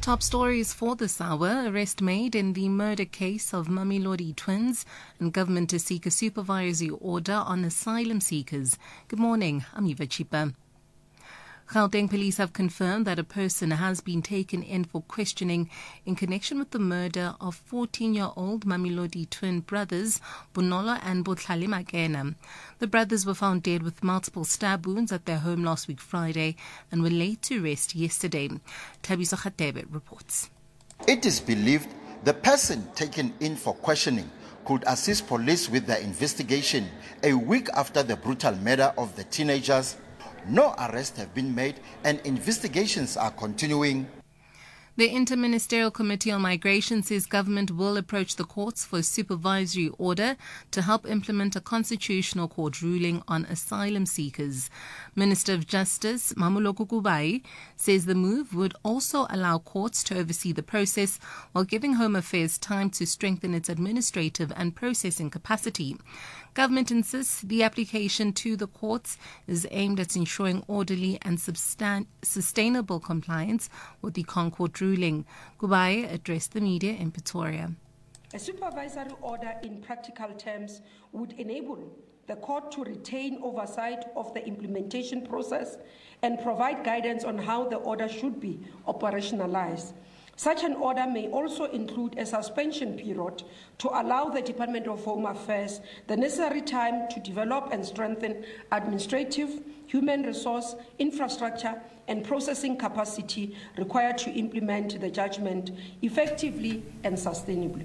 Top stories for this hour: arrest made in the murder case of Mamelodi twins, and government to seek a supervisory order on asylum seekers. Good morning, I'm Eva Chipa. Gauteng police have confirmed that a person has been taken in for questioning in connection with the murder of 14-year-old Mamelodi twin brothers Bonolo and Botlhale Makena. The brothers were found dead with multiple stab wounds at their home last week Friday and were laid to rest yesterday. Thabiso Khatebe reports. It is believed the person taken in for questioning could assist police with their investigation a week after the brutal murder of the teenagers. No arrests have been made and investigations are continuing. The Interministerial Committee on Migration says government will approach the courts for a supervisory order to help implement a constitutional court ruling on asylum seekers. Minister of Justice Mamoloko Kubai says the move would also allow courts to oversee the process while giving Home Affairs time to strengthen its administrative and processing capacity. Government insists the application to the courts is aimed at ensuring orderly and sustainable compliance with the Concord ruling. Kubai addressed the media in Pretoria. A supervisory order in practical terms would enable the court to retain oversight of the implementation process and provide guidance on how the order should be operationalized. Such an order may also include a suspension period to allow the Department of Home Affairs the necessary time to develop and strengthen administrative, human resource, infrastructure, and processing capacity required to implement the judgment effectively and sustainably.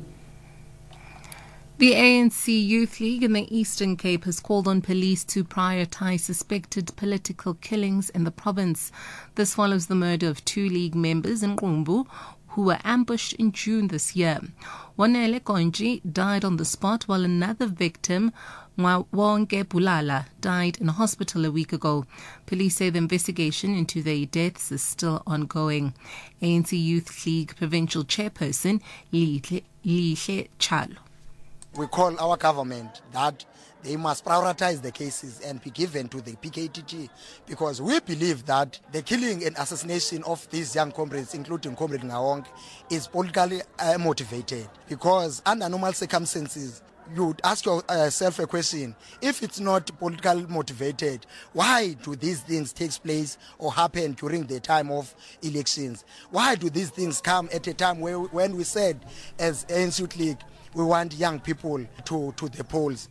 The ANC Youth League in the Eastern Cape has called on police to prioritise suspected political killings in the province. This follows the murder of 2 league members in Qumbu who were ambushed in June this year. Wanele Konji died on the spot while another victim, Mwawonke Bulala, died in a hospital a week ago. Police say the investigation into their deaths is still ongoing. ANC Youth League Provincial Chairperson Lihle Chalo. We call our government that they must prioritize the cases and be given to the PKTG, because we believe that the killing and assassination of these young comrades, including Comrade Ngawong, is politically motivated. Because under normal circumstances, you would ask yourself a question: if it's not politically motivated, why do these things take place or happen during the time of elections? Why do these things come at a time when we said, as ANC Youth League, we want young people to the polls?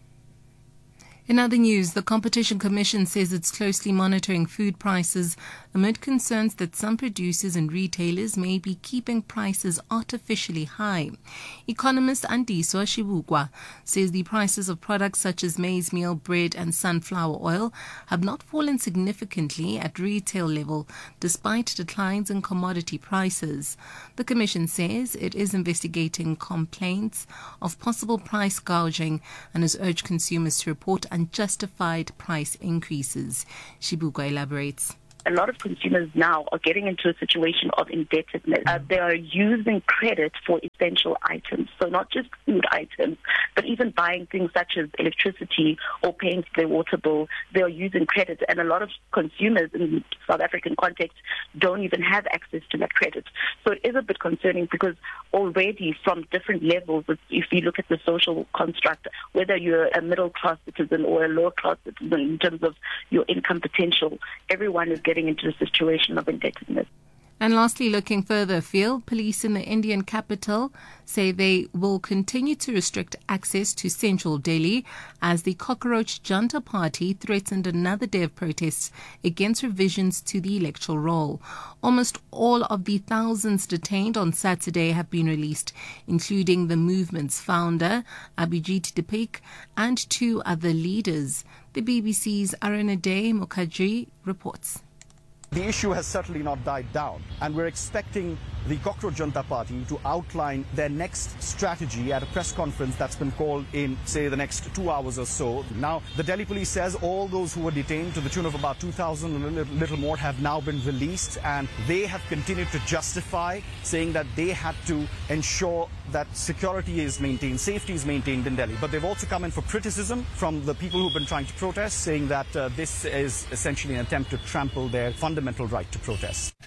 In other news, the Competition Commission says it's closely monitoring food prices amid concerns that some producers and retailers may be keeping prices artificially high. Economist Andiswa Shibukwa says the prices of products such as maize meal, bread and sunflower oil have not fallen significantly at retail level despite declines in commodity prices. The Commission says it is investigating complaints of possible price gouging and has urged consumers to report unjustified price increases. Shibukwa elaborates. A lot of consumers now are getting into a situation of indebtedness. They are using credit for essential items, so not just food items, but even buying things such as electricity or paying their water bill. They are using credit, and a lot of consumers in the South African context don't even have access to that credit. So it is a bit concerning, because already from different levels, if you look at the social construct, whether you're a middle-class citizen or a lower-class citizen in terms of your income potential, everyone is getting into a situation of indebtedness. And lastly, looking further afield, police in the Indian capital say they will continue to restrict access to central Delhi as the Cockroach Junta Party threatened another day of protests against revisions to the electoral roll. Almost all of the thousands detained on Saturday have been released, including the movement's founder, Abhijit Dipik, and 2 other leaders. The BBC's Arunade Mukherjee reports. The issue has certainly not died down, and we're expecting the Cockroach Junta Party to outline their next strategy at a press conference that's been called in, say, the next 2 hours or so. Now, the Delhi police says all those who were detained to the tune of about 2,000, a little more, have now been released, and they have continued to justify, saying that they had to ensure that security is maintained, safety is maintained in Delhi. But they've also come in for criticism from the people who've been trying to protest, saying that this is essentially an attempt to trample their fundamental right to protest.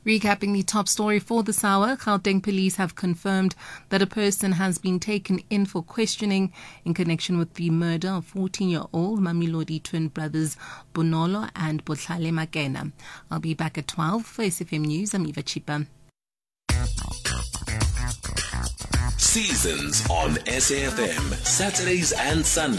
Recapping the top story for this hour, Gauteng police have confirmed that a person has been taken in for questioning in connection with the murder of 14-year-old Mamelodi twin brothers Bonolo and Botlhale Makena. I'll be back at 12 for SFM News. I'm Eva Chipa. Seasons on SAFM, Saturdays and Sundays.